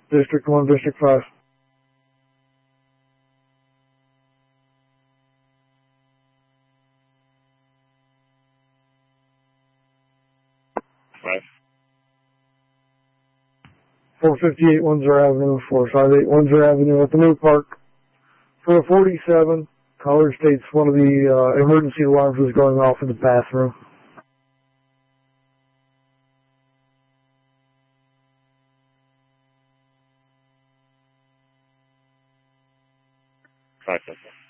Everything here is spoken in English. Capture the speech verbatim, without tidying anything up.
District one, District five. Five. four fifty-eight Windsor Avenue, four five eight Windsor Avenue at the New Park. For a forty-seven, caller states one of the uh, emergency alarms was going off in the bathroom. Five.